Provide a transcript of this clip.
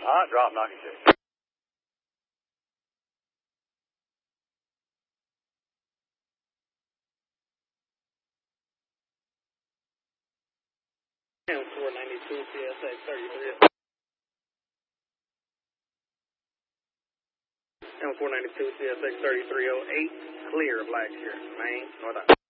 Drop, knocking 6. M492 CSA 33. M492 CSX 3308, clear, Blackshear, main, north.